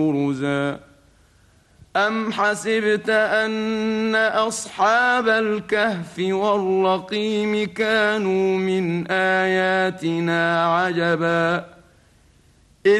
بُرُزًا أَمْ حَسِبْتَ أَنَّ أَصْحَابَ الْكَهْفِ وَالرَّقِيمِ كَانُوا مِنْ آيَاتِنَا عَجَبًا